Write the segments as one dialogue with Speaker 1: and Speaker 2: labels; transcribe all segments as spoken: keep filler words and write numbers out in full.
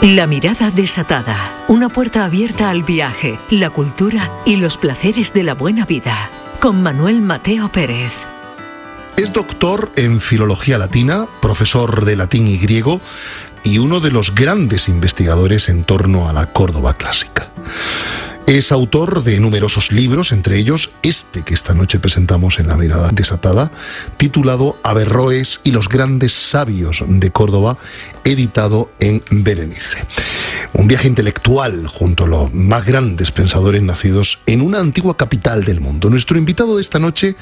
Speaker 1: La mirada desatada, una puerta abierta al viaje, la cultura y los placeres de la buena vida, con Manuel Mateo Pérez.
Speaker 2: Es doctor en filología latina, profesor de latín y griego y uno de los grandes investigadores en torno a la Córdoba clásica. Es autor de numerosos libros, entre ellos este que esta noche presentamos en La mirada desatada, titulado Averroes y los grandes sabios de Córdoba, editado en Berenice. Un viaje intelectual junto a los más grandes pensadores nacidos en una antigua capital del mundo. Nuestro invitado de esta noche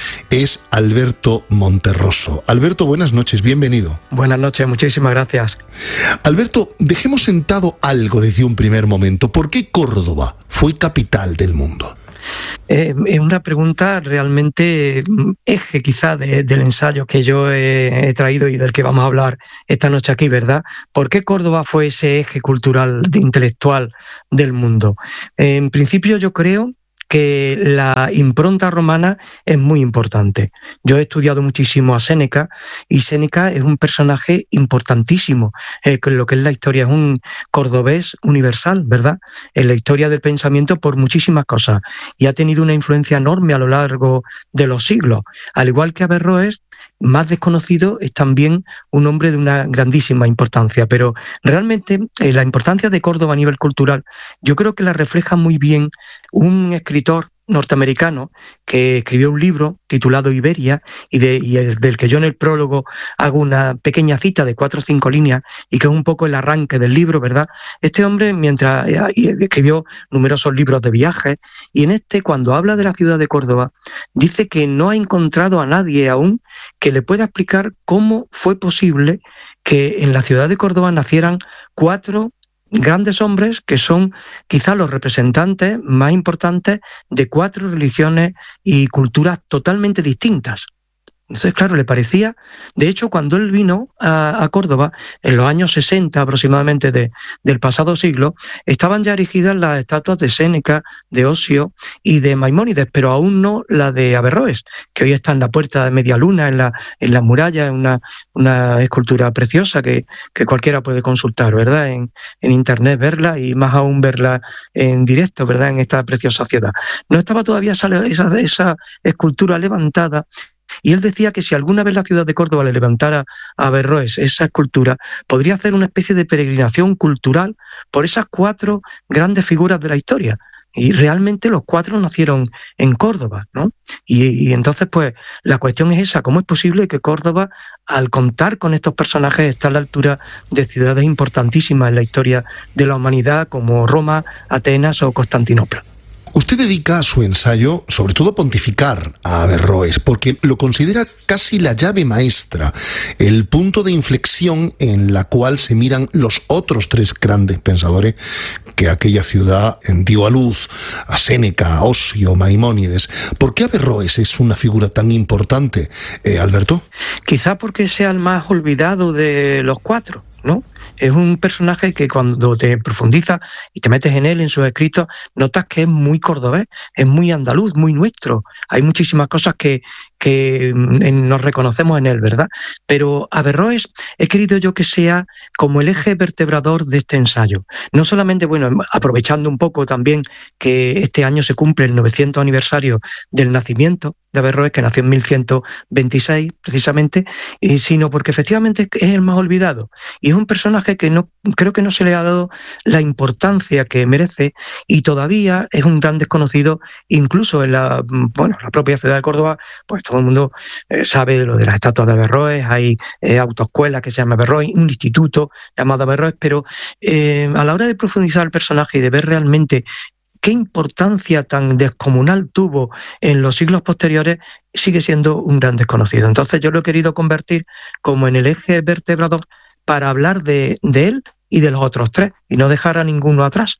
Speaker 2: es Alberto Monterroso. Alberto, buenas noches, bienvenido.
Speaker 3: Buenas noches, muchísimas gracias.
Speaker 2: Alberto, dejemos sentado algo desde un primer momento. ¿Por qué Córdoba fue capital del mundo?
Speaker 3: Eh, es una pregunta realmente eje quizá de, del ensayo que yo he, he traído y del que vamos a hablar esta noche aquí, ¿verdad? ¿Por qué Córdoba fue ese eje cultural, intelectual del mundo? Eh, en principio yo creo que la impronta romana es muy importante. Yo he estudiado muchísimo a Séneca y Séneca es un personaje importantísimo. Eh, lo que es la historia, es un cordobés universal, ¿verdad? En la historia del pensamiento por muchísimas cosas y ha tenido una influencia enorme a lo largo de los siglos. Al igual que Averroes, más desconocido, es también un hombre de una grandísima importancia, pero realmente eh, la importancia de Córdoba a nivel cultural yo creo que la refleja muy bien un escritor norteamericano que escribió un libro titulado Iberia y, de, y el, del que yo en el prólogo hago una pequeña cita de cuatro o cinco líneas y que es un poco el arranque del libro, ¿verdad? Este hombre mientras eh, escribió numerosos libros de viajes y en este, cuando habla de la ciudad de Córdoba, dice que no ha encontrado a nadie aún que le pueda explicar cómo fue posible que en la ciudad de Córdoba nacieran cuatro grandes hombres que son quizás los representantes más importantes de cuatro religiones y culturas totalmente distintas. Entonces, claro, le parecía... De hecho, cuando él vino a, a Córdoba, en los años sesenta aproximadamente de, del pasado siglo, estaban ya erigidas las estatuas de Séneca, de Ocio y de Maimónides, pero aún no la de Averroes, que hoy está en la Puerta de Media Luna, en la, en la muralla, una, una escultura preciosa que, que cualquiera puede consultar, ¿verdad? En, en internet verla y más aún verla en directo, ¿verdad? En esta preciosa ciudad. No estaba todavía esa, esa, esa escultura levantada. Y él decía que si alguna vez la ciudad de Córdoba le levantara a Averroes esa escultura, podría hacer una especie de peregrinación cultural por esas cuatro grandes figuras de la historia. Y realmente los cuatro nacieron en Córdoba, ¿no? Y, y entonces, pues, la cuestión es esa: ¿cómo es posible que Córdoba, al contar con estos personajes, esté a la altura de ciudades importantísimas en la historia de la humanidad, como Roma, Atenas o Constantinopla?
Speaker 2: Usted dedica su ensayo, sobre todo, a pontificar a Averroes, porque lo considera casi la llave maestra, el punto de inflexión en la cual se miran los otros tres grandes pensadores que aquella ciudad dio a luz, a Séneca, a Ocio, Maimónides. ¿Por qué Averroes es una figura tan importante, eh, Alberto?
Speaker 3: Quizá porque sea el más olvidado de los cuatro, ¿no? Es un personaje que cuando te profundizas y te metes en él, en sus escritos, notas que es muy cordobés, es muy andaluz, muy nuestro. Hay muchísimas cosas que, que nos reconocemos en él, ¿verdad? Pero Averroes he querido yo que sea como el eje vertebrador de este ensayo. No solamente, bueno, aprovechando un poco también que este año se cumple el novecientos aniversario del nacimiento de Averroes, que nació en mil ciento veintiséis precisamente, y sino porque efectivamente es el más olvidado. Y es un personaje que no creo que no se le ha dado la importancia que merece y todavía es un gran desconocido, incluso en la, bueno, la propia ciudad de Córdoba, pues todo el mundo eh, sabe lo de las estatuas de Averroes, hay eh, autoescuelas que se llama Averroes, un instituto llamado Averroes, pero eh, a la hora de profundizar el personaje y de ver realmente qué importancia tan descomunal tuvo en los siglos posteriores, sigue siendo un gran desconocido. Entonces yo lo he querido convertir como en el eje vertebrador para hablar de, de él y de los otros tres, y no dejar a ninguno atrás,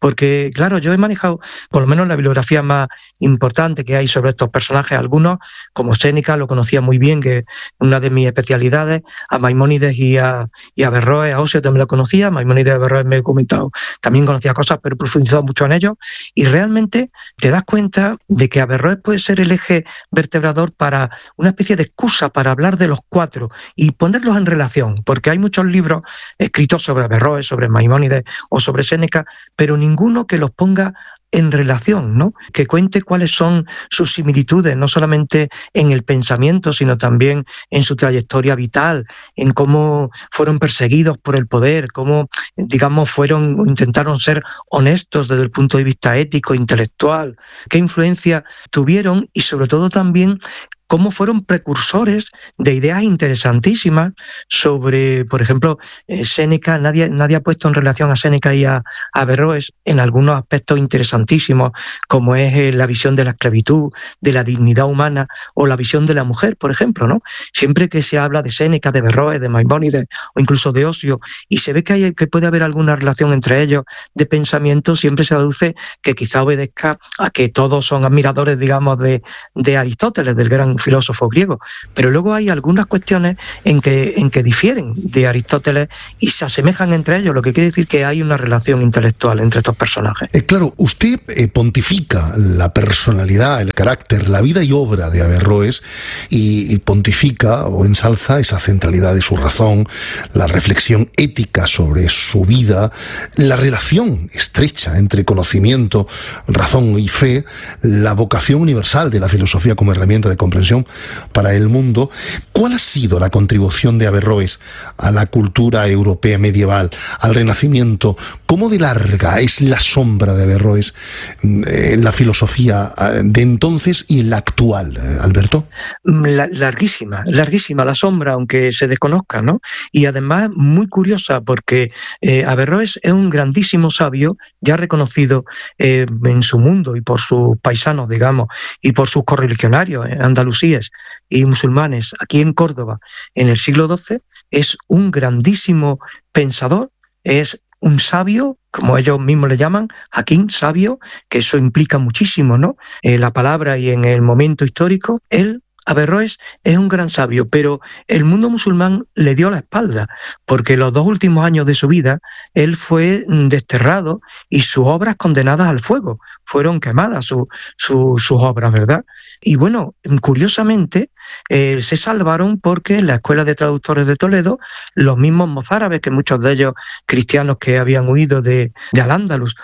Speaker 3: porque claro, yo he manejado, por lo menos la bibliografía más importante que hay sobre estos personajes, algunos, como Séneca, lo conocía muy bien, que es una de mis especialidades, a Maimónides y a, y a Averroes, a Osio también lo conocía, a Maimónides y a Averroes me he comentado, también conocía cosas, pero he profundizado mucho en ellos, y realmente te das cuenta de que Averroes puede ser el eje vertebrador para una especie de excusa para hablar de los cuatro y ponerlos en relación, porque hay muchos libros escritos sobre Averroes, sobre Maimónides o sobre Séneca, pero ninguno que los ponga en relación, ¿no? Que cuente cuáles son sus similitudes, no solamente en el pensamiento, sino también en su trayectoria vital, en cómo fueron perseguidos por el poder, cómo, digamos, fueron, intentaron ser honestos desde el punto de vista ético, intelectual, qué influencia tuvieron y sobre todo también cómo fueron precursores de ideas interesantísimas sobre, por ejemplo, eh, Séneca. Nadie, nadie ha puesto en relación a Séneca y a, a Averroes en algunos aspectos interesantísimos, como es eh, la visión de la esclavitud, de la dignidad humana o la visión de la mujer, por ejemplo, ¿no? Siempre que se habla de Séneca, de Averroes, de Maimónides o incluso de Osio, y se ve que, hay, que puede haber alguna relación entre ellos de pensamiento, siempre se deduce que quizá obedezca a que todos son admiradores, digamos, de, de Aristóteles, del gran filósofo griego, pero luego hay algunas cuestiones en que, en que difieren de Aristóteles y se asemejan entre ellos, lo que quiere decir que hay una relación intelectual entre estos personajes.
Speaker 2: Eh, claro, usted eh, pontifica la personalidad, el carácter, la vida y obra de Averroes y, y pontifica o ensalza esa centralidad de su razón, la reflexión ética sobre su vida, la relación estrecha entre conocimiento, razón y fe, la vocación universal de la filosofía como herramienta de comprensión para el mundo. ¿Cuál ha sido la contribución de Averroes a la cultura europea medieval, al Renacimiento? ¿Cómo de larga es la sombra de Averroes en la filosofía de entonces y en la actual, Alberto?
Speaker 3: La, larguísima, larguísima la sombra, aunque se desconozca, ¿no? Y además muy curiosa, porque eh, Averroes es un grandísimo sabio, ya reconocido eh, en su mundo y por sus paisanos, digamos, y por sus correligionarios eh, andalusíes y musulmanes aquí en Córdoba en el siglo doce. Es un grandísimo pensador, es un sabio, como ellos mismos le llaman, hakim, sabio, que eso implica muchísimo, ¿no? En la palabra y en el momento histórico. Él, Averroes, es un gran sabio, pero el mundo musulmán le dio la espalda, porque los dos últimos años de su vida él fue desterrado y sus obras condenadas al fuego, fueron quemadas su, su, sus obras, ¿verdad? Y bueno, curiosamente, eh, se salvaron porque en la Escuela de Traductores de Toledo, los mismos mozárabes, que muchos de ellos cristianos que habían huido de, de Al-Ándalus,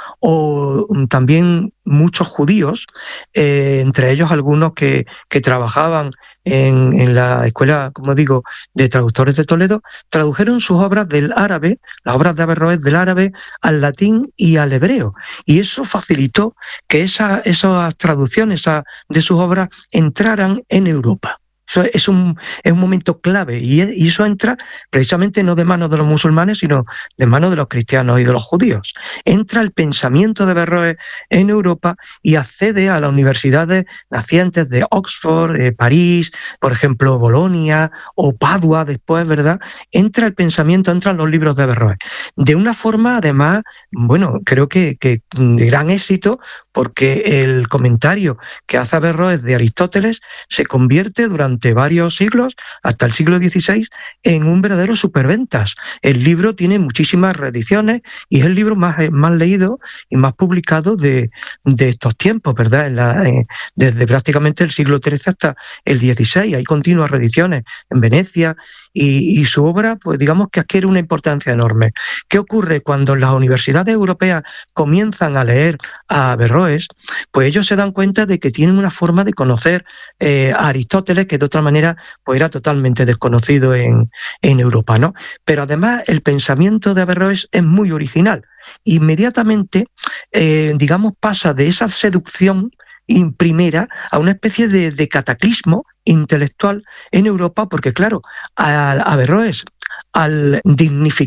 Speaker 3: o también muchos judíos, eh, entre ellos algunos que, que trabajaban en, en la Escuela, como digo, de Traductores de Toledo, tradujeron sus obras del árabe, las obras de Averroes del árabe al latín y al hebreo. Y eso facilitó que esa, esas traducciones esa, de sus obras entraran en Europa. Eso es un, es un momento clave y, y eso entra precisamente no de manos de los musulmanes, sino de manos de los cristianos y de los judíos. Entra el pensamiento de Averroes en Europa y accede a las universidades nacientes de Oxford, eh, París, por ejemplo, Bolonia o Padua después, ¿verdad? Entra el pensamiento, entran los libros de Averroes. De una forma, además, bueno, creo que, que de gran éxito, porque el comentario que hace Averroes de Aristóteles se convierte durante varios siglos, hasta el siglo dieciséis, en un verdadero superventas. El libro tiene muchísimas reediciones y es el libro más, más leído y más publicado de, de estos tiempos, ¿verdad? En la, eh, desde prácticamente el siglo trece hasta el dieciséis. Hay continuas reediciones en Venecia y, y su obra, pues digamos que adquiere una importancia enorme. ¿Qué ocurre cuando las universidades europeas comienzan a leer a Averroes? Pues ellos se dan cuenta de que tienen una forma de conocer eh, a Aristóteles que de otra manera pues era totalmente desconocido en, en Europa, ¿no? Pero además el pensamiento de Averroes es muy original. Inmediatamente, eh, digamos, pasa de esa seducción primera a una especie de, de cataclismo intelectual en Europa, porque claro, a, a Averroes, al dignificar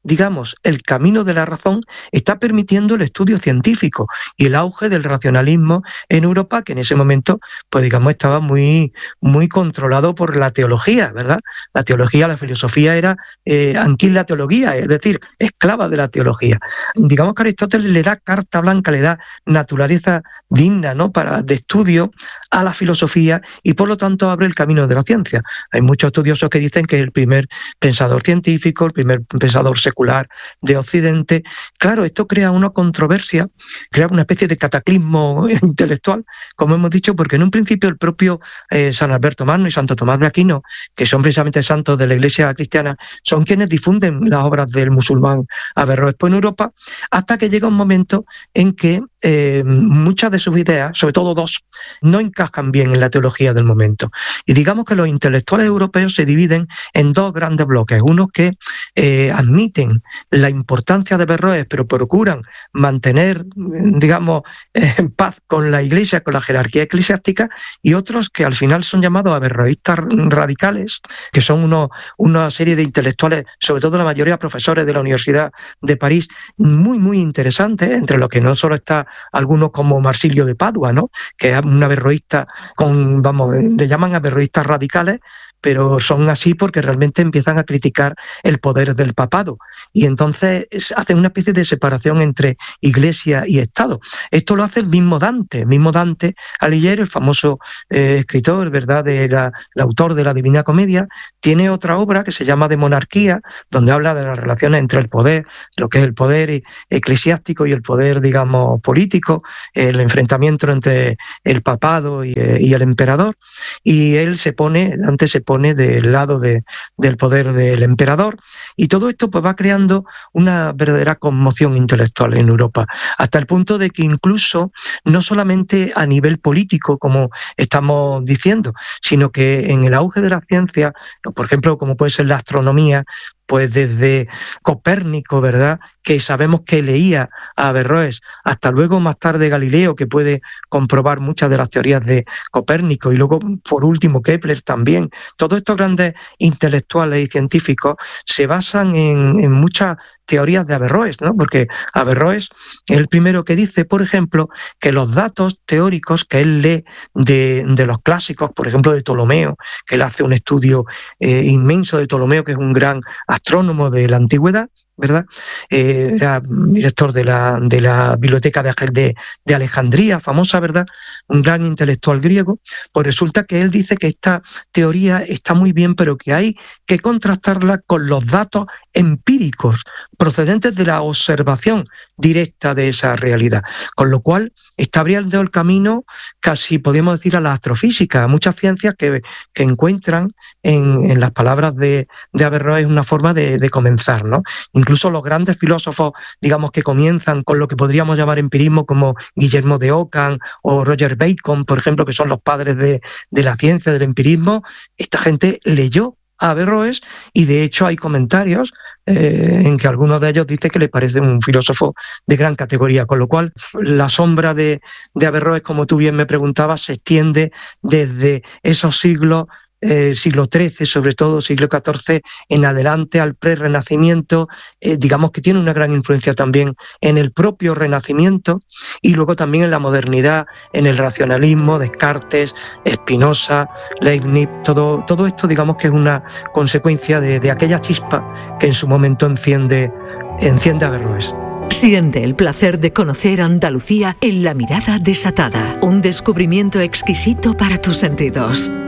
Speaker 3: digamos, el camino de la razón está permitiendo el estudio científico y el auge del racionalismo en Europa, que en ese momento, pues digamos, estaba muy, muy controlado por la teología, ¿verdad? La teología, la filosofía era eh, anquila teología, es decir, esclava de la teología. Digamos que Aristóteles le da carta blanca, le da naturaleza digna, ¿no?, para, de estudio a la filosofía y por lo tanto abre el camino de la ciencia. Hay muchos estudiosos que dicen que es el primer pensador científico, el primer pensador secular de Occidente. Claro, esto crea una controversia, crea una especie de cataclismo intelectual, como hemos dicho, porque en un principio el propio eh, San Alberto Magno y Santo Tomás de Aquino, que son precisamente santos de la Iglesia cristiana, son quienes difunden las obras del musulmán Averroes por Europa, hasta que llega un momento en que eh, muchas de sus ideas, sobre todo dos, no encajan bien en la teología del momento. Y digamos que los intelectuales europeos se dividen en dos grandes bloques, unos que eh, admiten la importancia de Averroes, pero procuran mantener, digamos, eh, en paz con la Iglesia, con la jerarquía eclesiástica, y otros que al final son llamados averroístas radicales, que son uno, una serie de intelectuales, sobre todo la mayoría profesores de la Universidad de París, muy, muy interesantes, entre los que no solo está algunos como Marsilio de Padua, ¿no?, que es un averroísta con, vamos, le llaman averroístas radicales, pero son así porque realmente empiezan a criticar el poder del papado y entonces hacen una especie de separación entre Iglesia y Estado. Esto lo hace el mismo Dante, el mismo Dante Alighieri, el famoso eh, escritor, ¿verdad?, de la, el autor de la Divina Comedia, tiene otra obra que se llama De Monarquía, donde habla de las relaciones entre el poder, lo que es el poder eclesiástico y el poder, digamos, político, el enfrentamiento entre el papado y, y el emperador, y él se pone, Dante se pone del lado de, del poder del emperador, y todo esto pues va creando una verdadera conmoción intelectual en Europa, hasta el punto de que incluso no solamente a nivel político, como estamos diciendo, sino que en el auge de la ciencia, por ejemplo, como puede ser la astronomía, pues desde Copérnico, ¿verdad?, que sabemos que leía a Averroes, hasta luego más tarde Galileo, que puede comprobar muchas de las teorías de Copérnico, y luego por último Kepler también. Todos estos grandes intelectuales y científicos se basan en, en muchas teorías de Averroes, ¿no?, porque Averroes es el primero que dice, por ejemplo, que los datos teóricos que él lee de, de los clásicos, por ejemplo de Ptolomeo, que él hace un estudio eh, inmenso de Ptolomeo, que es un gran astrónomo de la antigüedad, ¿verdad? Eh, era director de la, de la biblioteca de, de, de Alejandría, famosa, ¿verdad? Un gran intelectual griego. Pues resulta que él dice que esta teoría está muy bien, pero que hay que contrastarla con los datos empíricos procedentes de la observación directa de esa realidad. Con lo cual está abriendo el camino, casi podríamos decir, a la astrofísica, a muchas ciencias que, que encuentran en, en las palabras de, de Averroes una forma de, de comenzar, ¿no? Incluso los grandes filósofos, digamos, que comienzan con lo que podríamos llamar empirismo, como Guillermo de Ockham o Roger Bacon, por ejemplo, que son los padres de, de la ciencia, del empirismo, esta gente leyó a Averroes y de hecho hay comentarios eh, en que algunos de ellos dicen que le parece un filósofo de gran categoría, con lo cual la sombra de, de Averroes, como tú bien me preguntabas, se extiende desde esos siglos, Eh, siglo trece, sobre todo siglo catorce en adelante, al pre-renacimiento, eh, digamos que tiene una gran influencia también en el propio Renacimiento y luego también en la modernidad, en el racionalismo, Descartes, Spinoza, Leibniz, todo, todo esto digamos que es una consecuencia de, de aquella chispa que en su momento enciende, enciende a Averroes.
Speaker 1: Siente el placer de conocer Andalucía en La Mirada Desatada, un descubrimiento exquisito para tus sentidos.